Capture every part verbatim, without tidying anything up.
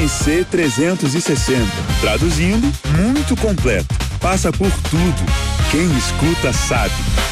M C trezentos e sessenta. Traduzindo, muito completo. Passa por tudo. Quem escuta sabe.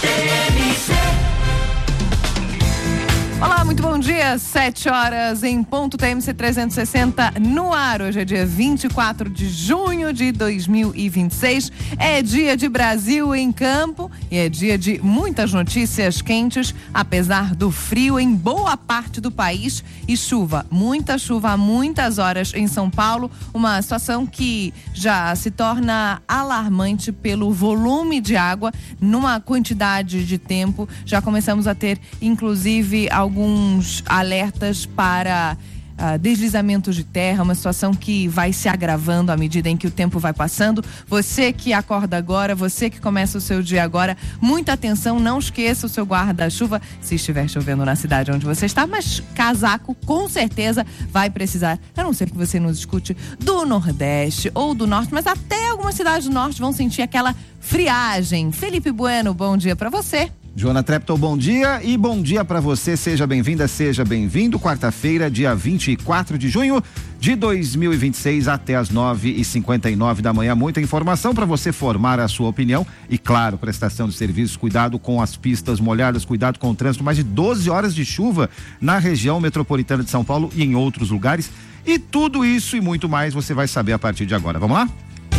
Olá, muito bom dia. Sete horas em ponto, T M C trezentos e sessenta no ar. Hoje é dia vinte e quatro de junho de dois mil e vinte e seis. É dia de Brasil em campo e é dia de muitas notícias quentes, apesar do frio em boa parte do país e chuva. Muita chuva há muitas horas em São Paulo. Uma situação que já se torna alarmante pelo volume de água numa quantidade de tempo. Já começamos a ter, inclusive, alguns alertas para uh, deslizamentos de terra, uma situação que vai se agravando à medida em que o tempo vai passando. Você que acorda agora, você que começa o seu dia agora, muita atenção, não esqueça o seu guarda-chuva, se estiver chovendo na cidade onde você está, mas casaco com certeza vai precisar, a não ser que você nos escute do Nordeste ou do Norte, mas até algumas cidades do Norte vão sentir aquela friagem. Felipe Bueno, bom dia para você. Joana Treptow, bom dia e bom dia para você, seja bem-vinda, seja bem-vindo. Quarta-feira, dia vinte e quatro de junho de dois mil e vinte e seis, até as nove e cinquenta e nove da manhã. Muita informação para você formar a sua opinião e, claro, prestação de serviços, cuidado com as pistas molhadas, cuidado com o trânsito. Mais de doze horas de chuva na região metropolitana de São Paulo e em outros lugares. E tudo isso e muito mais você vai saber a partir de agora. Vamos lá?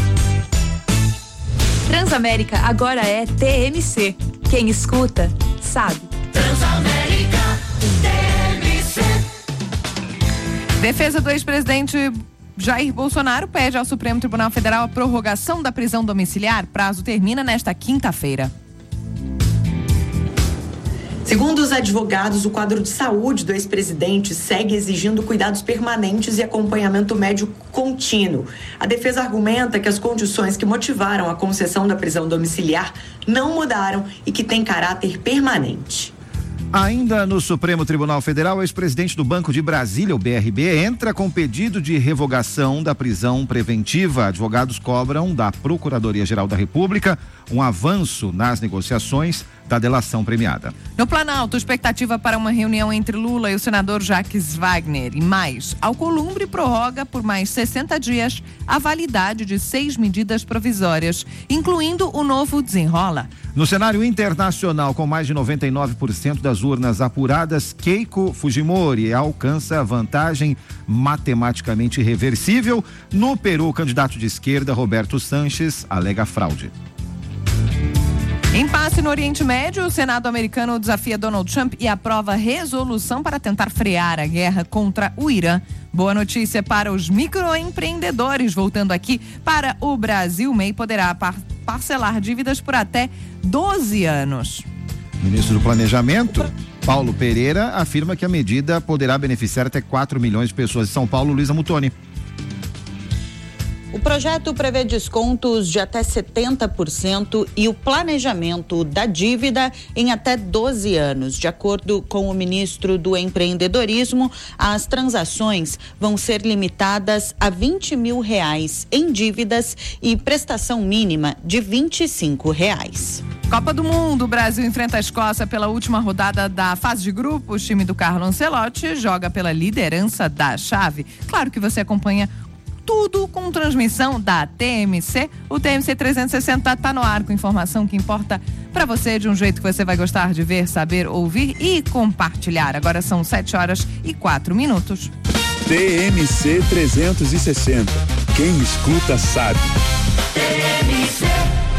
Transamérica agora é T M C. Quem escuta, sabe. Transamérica, T M C. Defesa do ex-presidente Jair Bolsonaro pede ao Supremo Tribunal Federal a prorrogação da prisão domiciliar. Prazo termina nesta quinta-feira. Segundo os advogados, o quadro de saúde do ex-presidente segue exigindo cuidados permanentes e acompanhamento médico contínuo. A defesa argumenta que as condições que motivaram a concessão da prisão domiciliar não mudaram e que tem caráter permanente. Ainda no Supremo Tribunal Federal, o ex-presidente do Banco de Brasília, o B R B, entra com pedido de revogação da prisão preventiva. Advogados cobram da Procuradoria-Geral da República um avanço nas negociações da delação premiada. No Planalto, expectativa para uma reunião entre Lula e o senador Jacques Wagner. E mais, Alcolumbre prorroga por mais sessenta dias a validade de seis medidas provisórias, incluindo o novo Desenrola. No cenário internacional, com mais de noventa e nove por cento das urnas apuradas, Keiko Fujimori alcança vantagem matematicamente irreversível. No Peru, o candidato de esquerda, Roberto Sanches, alega fraude. Impasse no Oriente Médio, o Senado americano desafia Donald Trump e aprova resolução para tentar frear a guerra contra o Irã. Boa notícia para os microempreendedores. Voltando aqui para o Brasil, o M E I poderá par- parcelar dívidas por até doze anos. Ministro do Planejamento, Paulo Pereira, afirma que a medida poderá beneficiar até quatro milhões de pessoas. Em São Paulo, Luísa Mutoni. O projeto prevê descontos de até setenta por cento e o planejamento da dívida em até doze anos. De acordo com o ministro do Empreendedorismo, as transações vão ser limitadas a vinte mil reais em dívidas e prestação mínima de vinte e cinco reais. Copa do Mundo, o Brasil enfrenta a Escócia pela última rodada da fase de grupos. O time do Carlo Ancelotti joga pela liderança da chave. Claro que você acompanha tudo com transmissão da T M C. O T M C trezentos e sessenta está no ar com informação que importa para você de um jeito que você vai gostar de ver, saber, ouvir e compartilhar. Agora são sete horas e quatro minutos. T M C trezentos e sessenta. Quem escuta sabe. T M C.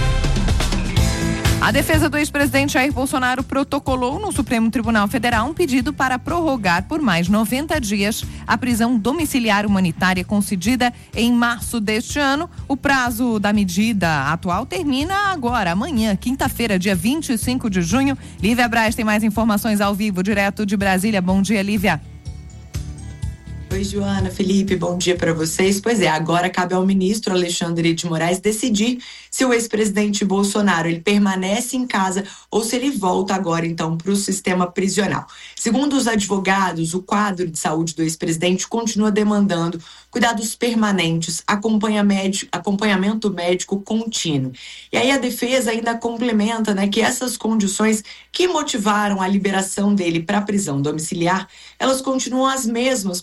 A defesa do ex-presidente Jair Bolsonaro protocolou no Supremo Tribunal Federal um pedido para prorrogar por mais noventa dias a prisão domiciliar humanitária concedida em março deste ano. O prazo da medida atual termina agora, amanhã, quinta-feira, dia vinte e cinco de junho. Lívia Braz tem mais informações ao vivo, direto de Brasília. Bom dia, Lívia. Oi, Joana, Felipe, bom dia para vocês. Pois é, agora cabe ao ministro Alexandre de Moraes decidir se o ex-presidente Bolsonaro ele permanece em casa ou se ele volta agora, então, para o sistema prisional. Segundo os advogados, o quadro de saúde do ex-presidente continua demandando cuidados permanentes, acompanhamento médico contínuo. E aí a defesa ainda complementa, né, que essas condições que motivaram a liberação dele para a prisão domiciliar, elas continuam as mesmas, porque, na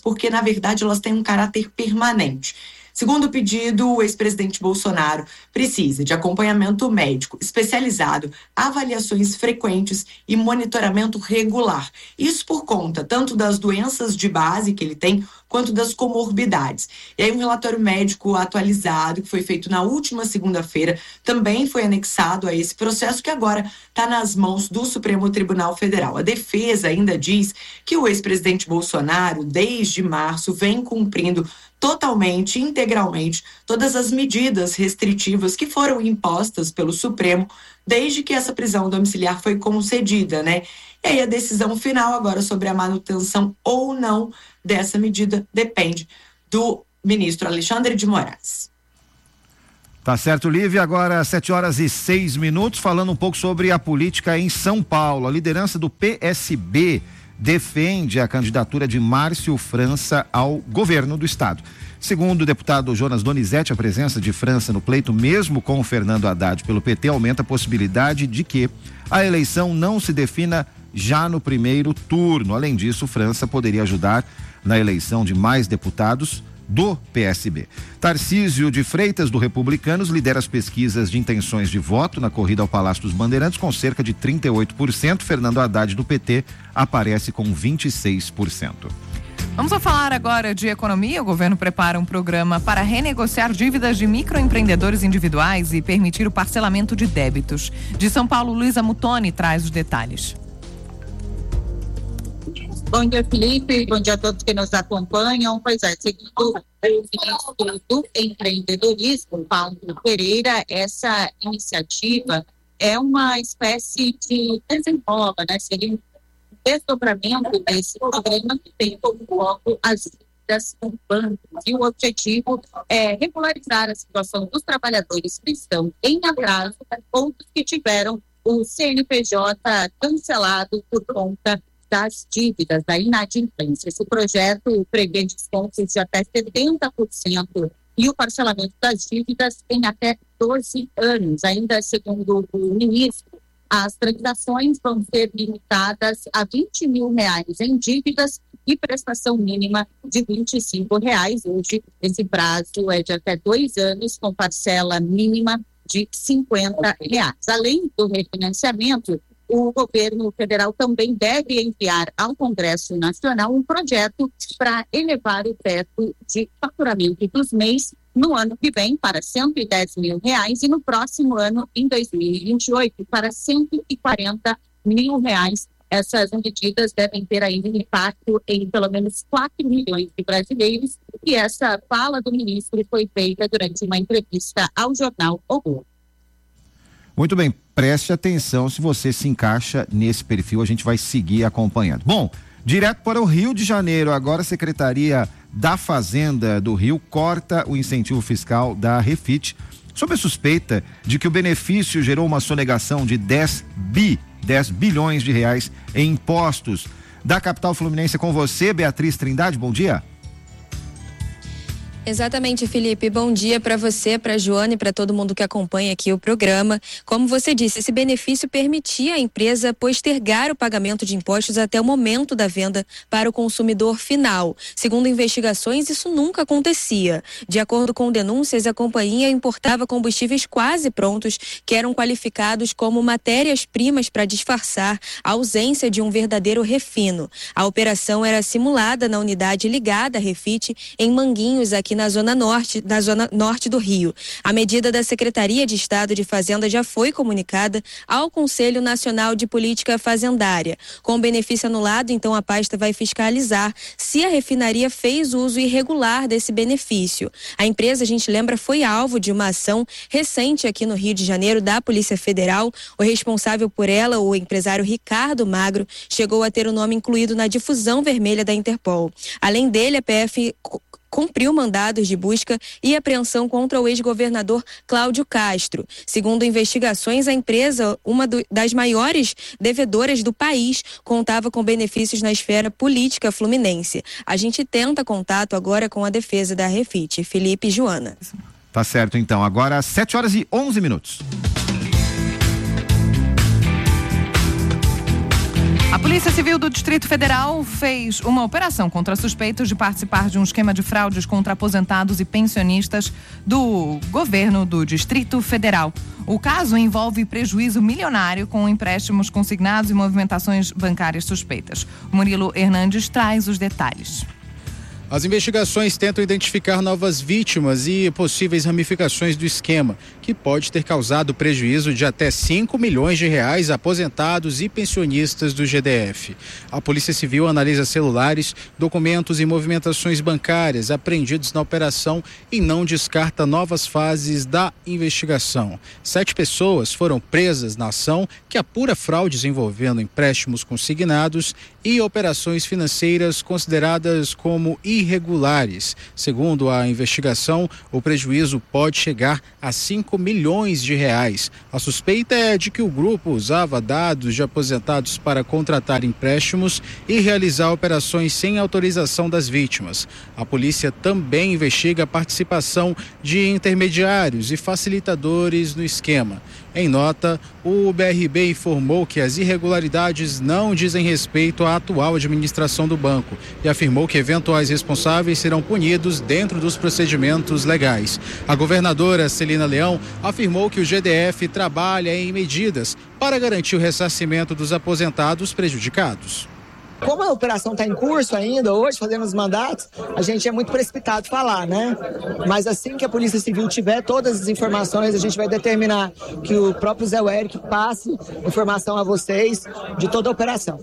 verdade, elas têm um caráter permanente. Segundo o pedido, o ex-presidente Bolsonaro precisa de acompanhamento médico especializado, avaliações frequentes e monitoramento regular. Isso por conta tanto das doenças de base que ele tem, quanto das comorbidades. E aí um relatório médico atualizado, que foi feito na última segunda-feira, também foi anexado a esse processo que agora está nas mãos do Supremo Tribunal Federal. A defesa ainda diz que o ex-presidente Bolsonaro, desde março, vem cumprindo totalmente, integralmente, todas as medidas restritivas que foram impostas pelo Supremo desde que essa prisão domiciliar foi concedida, né? E aí a decisão final agora sobre a manutenção ou não dessa medida depende do ministro Alexandre de Moraes. Tá certo, Lívia. Agora sete horas e seis minutos, falando um pouco sobre a política em São Paulo. A liderança do P S B defende a candidatura de Márcio França ao governo do estado. Segundo o deputado Jonas Donizete, a presença de França no pleito, mesmo com o Fernando Haddad pelo P T, aumenta a possibilidade de que a eleição não se defina já no primeiro turno. Além disso, França poderia ajudar na eleição de mais deputados do P S B. Tarcísio de Freitas, do Republicanos, lidera as pesquisas de intenções de voto na corrida ao Palácio dos Bandeirantes com cerca de trinta e oito por cento. Fernando Haddad, do P T, aparece com vinte e seis por cento. Vamos a falar agora de economia. O governo prepara um programa para renegociar dívidas de microempreendedores individuais e permitir o parcelamento de débitos. De São Paulo, Luísa Mutoni traz os detalhes. Bom dia, Felipe. Bom dia a todos que nos acompanham. Pois é, segundo o ministro do Empreendedorismo, Paulo Pereira, essa iniciativa é uma espécie de desenrola, né? Seria um desdobramento desse programa que tem como foco as dívidas com bancos. E o objetivo é regularizar a situação dos trabalhadores que estão em atraso ou dos que tiveram o C N P J cancelado por conta das dívidas, da inadimplência. Esse projeto prevê descontos de até setenta por cento e o parcelamento das dívidas em até doze anos. Ainda segundo o ministro, as transações vão ser limitadas a vinte mil reais em dívidas e prestação mínima de vinte e cinco reais. Hoje, esse prazo é de até dois anos, com parcela mínima de cinquenta reais. Além do refinanciamento, o governo federal também deve enviar ao Congresso Nacional um projeto para elevar o teto de faturamento dos M E Is no ano que vem para cento e dez mil reais e no próximo ano, em dois mil e vinte e oito, para cento e quarenta mil reais. Essas medidas devem ter ainda um impacto em pelo menos quatro milhões de brasileiros, e essa fala do ministro foi feita durante uma entrevista ao jornal O Globo. Muito bem, preste atenção se você se encaixa nesse perfil, a gente vai seguir acompanhando. Bom, direto para o Rio de Janeiro, agora a Secretaria da Fazenda do Rio corta o incentivo fiscal da Refit, sob a suspeita de que o benefício gerou uma sonegação de dez bilhões de reais em impostos. Da capital fluminense com você, Beatriz Trindade, bom dia. Exatamente, Felipe. Bom dia para você, para a Joana e para todo mundo que acompanha aqui o programa. Como você disse, esse benefício permitia à empresa postergar o pagamento de impostos até o momento da venda para o consumidor final. Segundo investigações, isso nunca acontecia. De acordo com denúncias, a companhia importava combustíveis quase prontos, que eram qualificados como matérias-primas para disfarçar a ausência de um verdadeiro refino. A operação era simulada na unidade ligada à Refit, em Manguinhos, aqui na zona norte, na zona norte do Rio. A medida da Secretaria de Estado de Fazenda já foi comunicada ao Conselho Nacional de Política Fazendária. Com o benefício anulado, então a pasta vai fiscalizar se a refinaria fez uso irregular desse benefício. A empresa, a gente lembra, foi alvo de uma ação recente aqui no Rio de Janeiro da Polícia Federal. O responsável por ela, o empresário Ricardo Magro, chegou a ter o nome incluído na difusão vermelha da Interpol. Além dele, a P F cumpriu mandados de busca e apreensão contra o ex-governador Cláudio Castro. Segundo investigações, a empresa, uma do, das maiores devedoras do país, contava com benefícios na esfera política fluminense. A gente tenta contato agora com a defesa da Refit. Felipe e Joana. Tá certo, então. Agora sete horas e onze minutos. A Polícia Civil do Distrito Federal fez uma operação contra suspeitos de participar de um esquema de fraudes contra aposentados e pensionistas do governo do Distrito Federal. O caso envolve prejuízo milionário com empréstimos consignados e movimentações bancárias suspeitas. O Murilo Hernandes traz os detalhes. As investigações tentam identificar novas vítimas e possíveis ramificações do esquema, que pode ter causado prejuízo de até cinco milhões de reais a aposentados e pensionistas do G D F. A Polícia Civil analisa celulares, documentos e movimentações bancárias apreendidos na operação e não descarta novas fases da investigação. Sete pessoas foram presas na ação, que apura fraudes envolvendo empréstimos consignados e operações financeiras consideradas como irregulares. Segundo a investigação, o prejuízo pode chegar a cinco milhões de reais. A suspeita é de que o grupo usava dados de aposentados para contratar empréstimos e realizar operações sem autorização das vítimas. A polícia também investiga a participação de intermediários e facilitadores no esquema. Em nota, o B R B informou que as irregularidades não dizem respeito à atual administração do banco e afirmou que eventuais responsáveis serão punidos dentro dos procedimentos legais. A governadora Celina Leão afirmou que o G D F trabalha em medidas para garantir o ressarcimento dos aposentados prejudicados. Como a operação está em curso ainda, hoje, fazendo os mandatos, a gente é muito precipitado falar, né? Mas assim que a Polícia Civil tiver todas as informações, a gente vai determinar que o próprio Zé Wérico passe informação a vocês de toda a operação.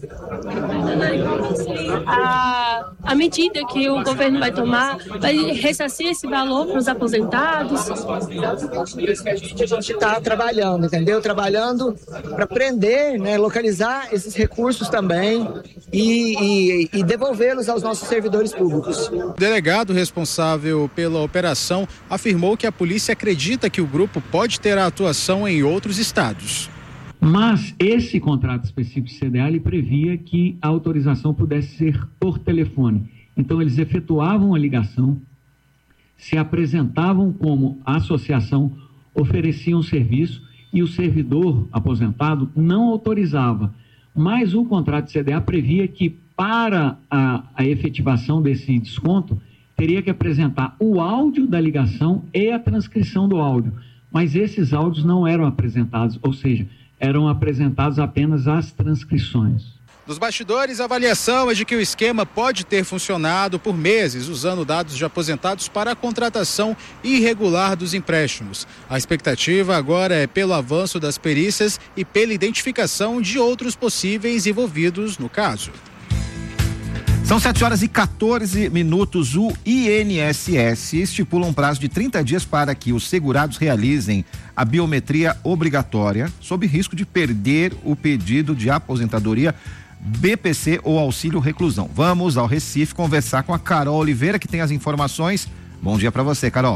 A, a medida que o governo vai tomar vai ressarcir esse valor para os aposentados? A gente está trabalhando, entendeu? Trabalhando para prender, né, localizar esses recursos também e E, e, e devolvê-los aos nossos servidores públicos. O delegado responsável pela operação afirmou que a polícia acredita que o grupo pode ter a atuação em outros estados. Mas esse contrato específico de C D A ele previa que a autorização pudesse ser por telefone. Então eles efetuavam a ligação, se apresentavam como associação, ofereciam serviço e o servidor aposentado não autorizava. Mas o contrato de C D A previa que, para a, a efetivação desse desconto, teria que apresentar o áudio da ligação e a transcrição do áudio. Mas esses áudios não eram apresentados, ou seja, eram apresentados apenas as transcrições. Nos bastidores, a avaliação é de que o esquema pode ter funcionado por meses, usando dados de aposentados para a contratação irregular dos empréstimos. A expectativa agora é pelo avanço das perícias e pela identificação de outros possíveis envolvidos no caso. São sete horas e quatorze minutos. O I N S S estipula um prazo de trinta dias para que os segurados realizem a biometria obrigatória, sob risco de perder o pedido de aposentadoria, B P C ou auxílio reclusão. Vamos ao Recife conversar com a Carol Oliveira, que tem as informações. Bom dia para você, Carol.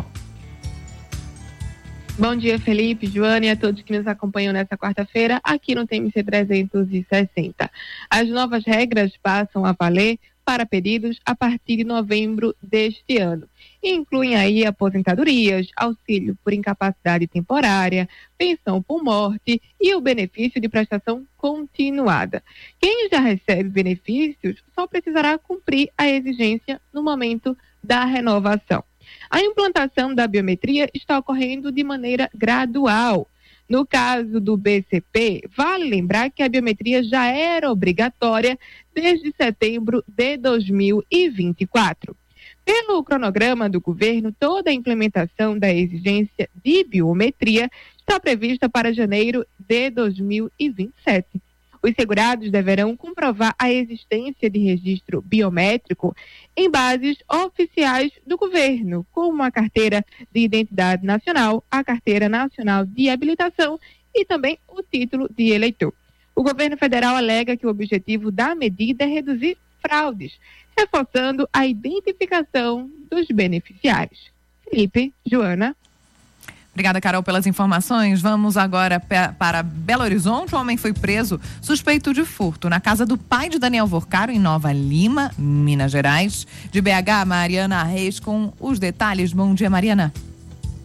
Bom dia, Felipe, Joana e a todos que nos acompanham nesta quarta-feira aqui no T M C trezentos e sessenta. As novas regras passam a valer para pedidos a partir de novembro deste ano. E incluem aí aposentadorias, auxílio por incapacidade temporária, pensão por morte e o benefício de prestação continuada. Quem já recebe benefícios só precisará cumprir a exigência no momento da renovação. A implantação da biometria está ocorrendo de maneira gradual. No caso do B C P, vale lembrar que a biometria já era obrigatória desde setembro de dois mil e vinte e quatro. Pelo cronograma do governo, toda a implementação da exigência de biometria está prevista para janeiro de dois mil e vinte e sete. Os segurados deverão comprovar a existência de registro biométrico em bases oficiais do governo, como a Carteira de Identidade Nacional, a Carteira Nacional de Habilitação e também o título de eleitor. O governo federal alega que o objetivo da medida é reduzir fraudes, reforçando a identificação dos beneficiários. Felipe, Joana. Obrigada, Carol, pelas informações. Vamos agora para Belo Horizonte. Um homem foi preso suspeito de furto na casa do pai de Daniel Vorcaro, em Nova Lima, Minas Gerais. De B H, Mariana Reis com os detalhes. Bom dia, Mariana.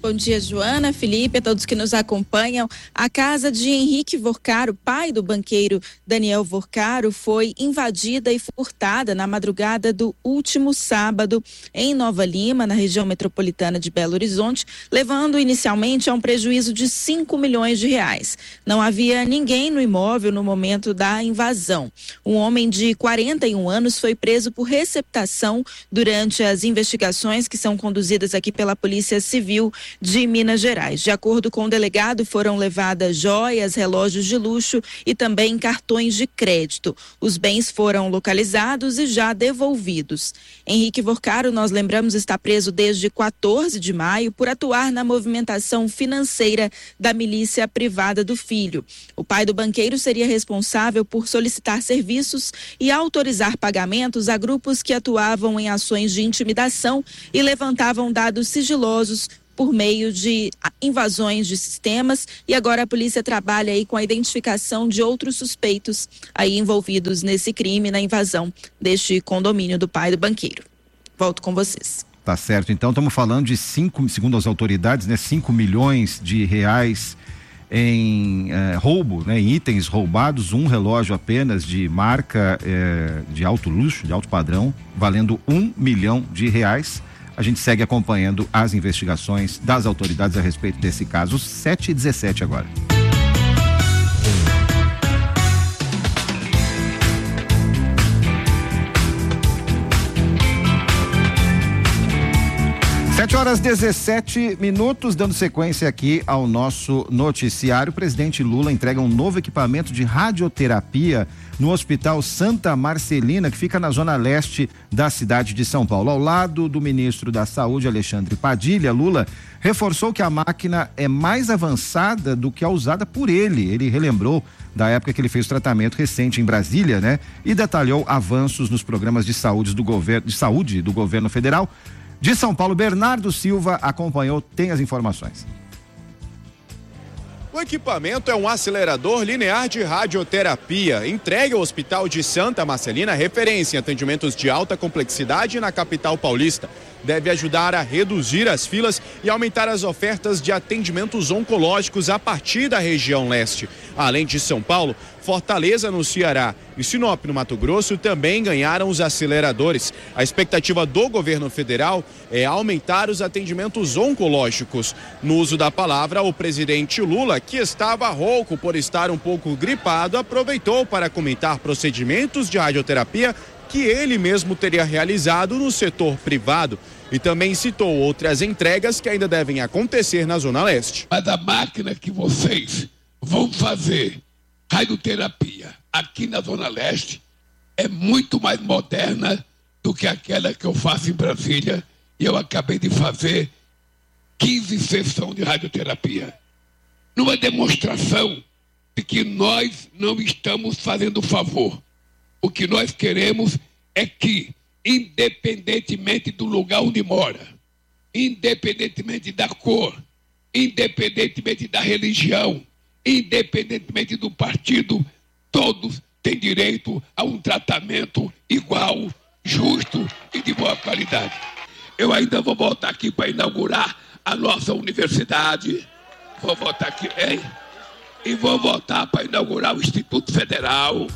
Bom dia, Joana, Felipe, a todos que nos acompanham. A casa de Henrique Vorcaro, pai do banqueiro Daniel Vorcaro, foi invadida e furtada na madrugada do último sábado em Nova Lima, na região metropolitana de Belo Horizonte, levando inicialmente a um prejuízo de cinco milhões de reais. Não havia ninguém no imóvel no momento da invasão. Um homem de quarenta e um anos foi preso por receptação durante as investigações que são conduzidas aqui pela Polícia Civil de Minas Gerais. De acordo com o delegado, foram levadas joias, relógios de luxo e também cartões de crédito. Os bens foram localizados e já devolvidos. Henrique Vorcaro, nós lembramos, está preso desde quatorze de maio por atuar na movimentação financeira da milícia privada do filho. O pai do banqueiro seria responsável por solicitar serviços e autorizar pagamentos a grupos que atuavam em ações de intimidação e levantavam dados sigilosos por meio de invasões de sistemas, e agora a polícia trabalha aí com a identificação de outros suspeitos aí envolvidos nesse crime, na invasão deste condomínio do pai do banqueiro. Volto com vocês. Tá certo, então estamos falando de cinco, segundo as autoridades, né, cinco milhões de reais em eh, roubo, né, em itens roubados, um relógio apenas de marca eh, de alto luxo, de alto padrão, valendo um milhão de reais. A gente segue acompanhando as investigações das autoridades a respeito desse caso. sete e dezessete agora. sete horas dezessete minutos, dando sequência aqui ao nosso noticiário. O presidente Lula entrega um novo equipamento de radioterapia no Hospital Santa Marcelina, que fica na zona leste da cidade de São Paulo. Ao lado do ministro da Saúde, Alexandre Padilha, Lula reforçou que a máquina é mais avançada do que a usada por ele. Ele relembrou da época que ele fez o tratamento recente em Brasília, né? E detalhou avanços nos programas de saúde do governo, de saúde do governo federal. De São Paulo, Bernardo Silva acompanhou, tem as informações. O equipamento é um acelerador linear de radioterapia, entregue ao Hospital de Santa Marcelina, referência em atendimentos de alta complexidade na capital paulista. Deve ajudar a reduzir as filas e aumentar as ofertas de atendimentos oncológicos a partir da região leste. Além de São Paulo, Fortaleza, no Ceará, e Sinop, no Mato Grosso, também ganharam os aceleradores. A expectativa do governo federal é aumentar os atendimentos oncológicos. No uso da palavra, o presidente Lula, que estava rouco por estar um pouco gripado, aproveitou para comentar procedimentos de radioterapia que ele mesmo teria realizado no setor privado, e também citou outras entregas que ainda devem acontecer na Zona Leste. Mas a máquina que vocês vão fazer radioterapia aqui na Zona Leste é muito mais moderna do que aquela que eu faço em Brasília, e eu acabei de fazer quinze sessões de radioterapia, numa demonstração de que nós não estamos fazendo favor. O que nós queremos é que, independentemente do lugar onde mora, independentemente da cor, independentemente da religião, independentemente do partido, todos têm direito a um tratamento igual, justo e de boa qualidade. Eu ainda vou voltar aqui para inaugurar a nossa universidade, vou voltar aqui, hein? E vou voltar para inaugurar o Instituto Federal.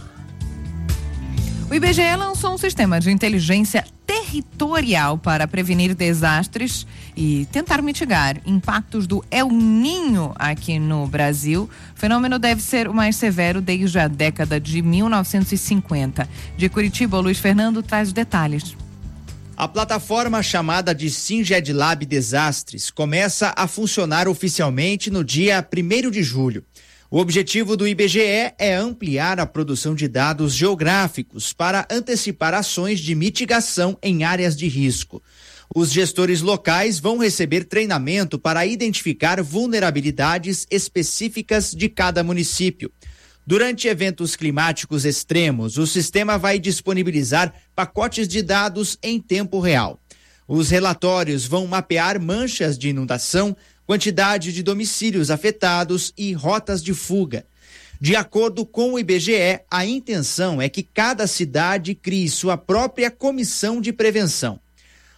O I B G E lançou um sistema de inteligência territorial para prevenir desastres e tentar mitigar impactos do El Niño aqui no Brasil. O fenômeno deve ser o mais severo desde a década de mil novecentos e cinquenta. De Curitiba, o Luiz Fernando traz detalhes. A plataforma chamada de SINGEDLab Desastres começa a funcionar oficialmente no dia primeiro de julho. O objetivo do I B G E é ampliar a produção de dados geográficos para antecipar ações de mitigação em áreas de risco. Os gestores locais vão receber treinamento para identificar vulnerabilidades específicas de cada município. Durante eventos climáticos extremos, o sistema vai disponibilizar pacotes de dados em tempo real. Os relatórios vão mapear manchas de inundação, quantidade de domicílios afetados e rotas de fuga. De acordo com o I B G E, a intenção é que cada cidade crie sua própria comissão de prevenção.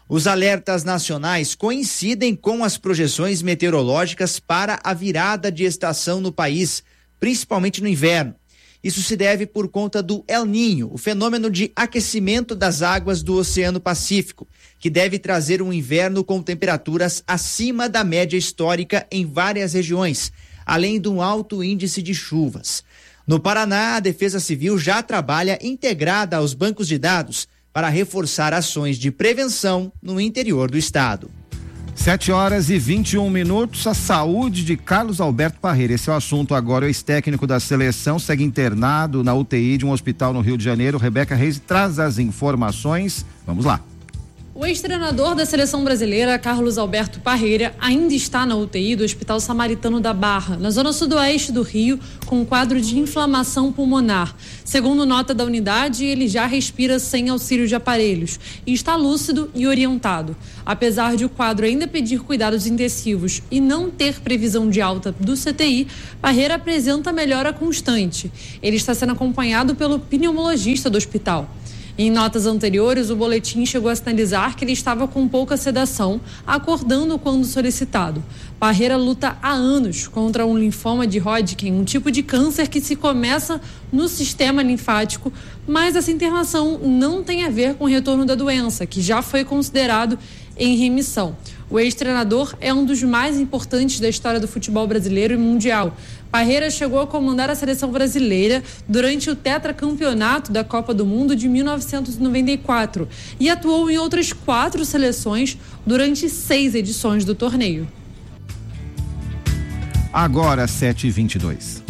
Os alertas nacionais coincidem com as projeções meteorológicas para a virada de estação no país, principalmente no inverno. Isso se deve por conta do El Niño, o fenômeno de aquecimento das águas do Oceano Pacífico, que deve trazer um inverno com temperaturas acima da média histórica em várias regiões, além de um alto índice de chuvas. No Paraná, a Defesa Civil já trabalha integrada aos bancos de dados para reforçar ações de prevenção no interior do estado. Sete horas e vinte e um minutos, a saúde de Carlos Alberto Parreira. Esse é o assunto agora. O ex-técnico da seleção segue internado na U T I de um hospital no Rio de Janeiro. Rebeca Reis traz as informações. Vamos lá. O ex-treinador da seleção brasileira, Carlos Alberto Parreira, ainda está na U T I do Hospital Samaritano da Barra, na zona sudoeste do Rio, com um quadro de inflamação pulmonar. Segundo nota da unidade, ele já respira sem auxílio de aparelhos e está lúcido e orientado. Apesar de o quadro ainda pedir cuidados intensivos e não ter previsão de alta do C T I, Parreira apresenta melhora constante. Ele está sendo acompanhado pelo pneumologista do hospital. Em notas anteriores, o boletim chegou a sinalizar que ele estava com pouca sedação, acordando quando solicitado. Parreira luta há anos contra um linfoma de Hodgkin, um tipo de câncer que se começa no sistema linfático, mas essa internação não tem a ver com o retorno da doença, que já foi considerado em remissão. O ex-treinador é um dos mais importantes da história do futebol brasileiro e mundial. Parreira chegou a comandar a seleção brasileira durante o tetracampeonato da Copa do Mundo de mil novecentos e noventa e quatro e atuou em outras quatro seleções durante seis edições do torneio. Agora, sete e vinte e dois.